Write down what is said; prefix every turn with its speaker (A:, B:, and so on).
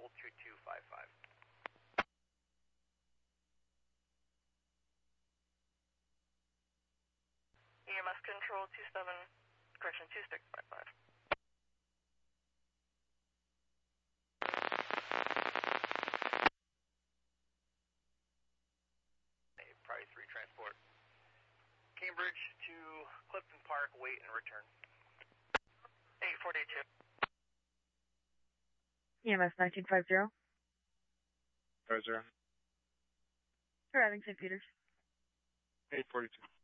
A: control 2255.
B: EMS control 2655.
A: Price 3 transport. Cambridge to Clifton Park, wait and return.
B: 842.
C: EMS 1950.
D: 50.
C: Arriving St. Peters.
D: 842.